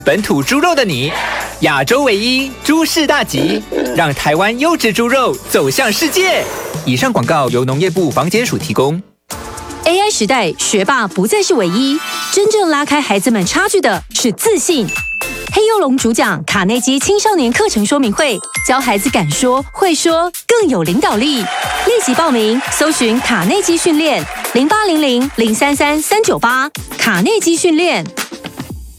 本土猪肉的你，亚洲唯一猪市大集，让台湾优质猪肉走向世界。以上广告由农业部防检署提供。 AI 时代，学霸不再是唯一，真正拉开孩子们差距的是自信。黑幼龙主讲卡内基青少年课程说明会，教孩子敢说、会说，更有领导力。立即报名，搜寻卡内基训练0800033398，卡内基训练。